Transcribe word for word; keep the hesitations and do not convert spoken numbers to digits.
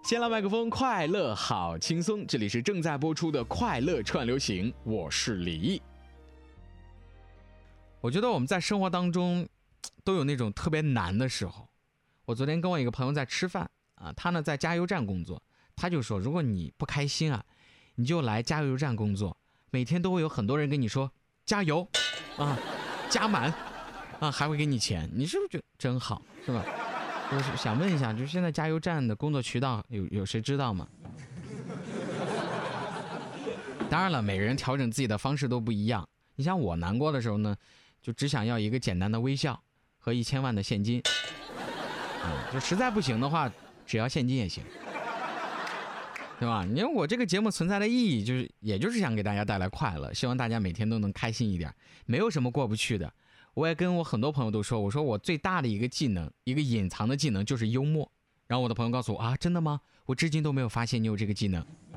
牵了麦克风，快乐好轻松。这里是正在播出的快乐串流行，我是李毅。我觉得我们在生活当中都有那种特别难的时候。我昨天跟我一个朋友在吃饭啊，他呢在加油站工作，他就说，如果你不开心啊，你就来加油站工作，每天都会有很多人跟你说加油啊，加满啊，还会给你钱，你是不是觉得真好，是吧？我想问一下，就是现在加油站的工作渠道有有谁知道吗？当然了，每个人调整自己的方式都不一样。你像我难过的时候呢，就只想要一个简单的微笑和一千万的现金。嗯，就实在不行的话，只要现金也行，对吧？因为我这个节目存在的意义，就是也就是想给大家带来快乐，希望大家每天都能开心一点，没有什么过不去的。我也跟我很多朋友都说，我说我最大的一个技能，一个隐藏的技能就是幽默。然后我的朋友告诉我啊，真的吗？我至今都没有发现你有这个技能。